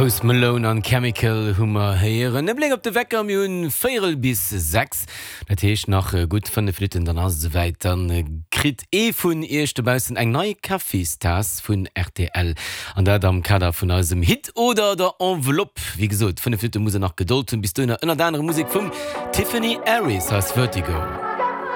Post Malone an Chemical Hummer heieren. E Blick op de Wecker hun 4 bis 6. Dat heech nach gut van de Flitten dann as soweit dann krit vun Echtebausen eng neue Kaffeestas vun RTL. An dat am Kader vun ausem Hit oder der Enveloppe. Wie gesot, vun de Flitte muss nach gedulden bis du ënner andere Musik vum Tiffany Harris als Vertigo.